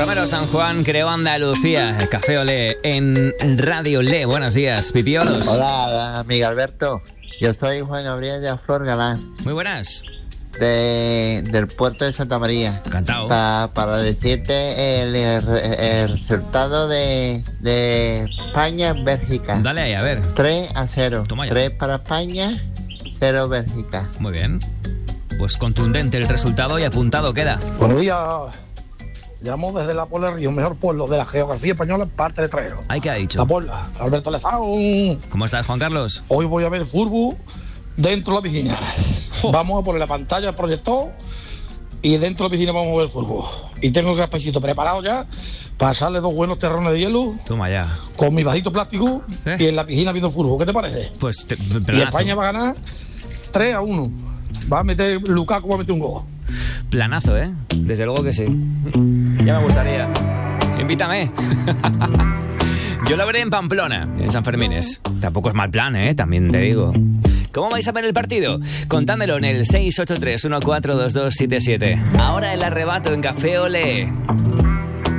Romero San Juan creó Andalucía, el Café Olé en Radio Le. Buenos días, pipiolos. Hola, amigo Alberto. Yo soy Juan Gabriel de Flor Galán. Muy buenas. Del puerto de Santa María. Encantado. Para decirte el resultado de España en Bélgica. Dale ahí, a ver. 3-0. Toma ya. 3 para España, 0 Bélgica. Muy bien. Pues contundente el resultado y apuntado queda. Buenos días. Llamo desde La Puebla del Río, mejor pueblo de la geografía española, parte de Trero. Ay, ¿qué ha dicho? La Puebla, Alberto Lezao. ¿Cómo estás, Juan Carlos? Hoy voy a ver fútbol dentro de la piscina. ¡Jo! Vamos a poner la pantalla del proyector y dentro de la piscina vamos a ver fútbol. Y tengo el capecito preparado ya para pasarle 2 buenos terrones de hielo Toma ya. con mi vasito plástico y en la piscina viendo fútbol. ¿Qué te parece? Pues Y España va a ganar 3-1. Va a meter Lukaku, va a meter un gol. Planazo, ¿eh? Desde luego que sí. Ya me gustaría. Invítame. Yo lo veré en Pamplona, en San Fermines. Tampoco es mal plan, ¿eh? También te digo. ¿Cómo vais a ver el partido? Contádmelo en el 683-142277. Ahora el arrebato en Café Olé.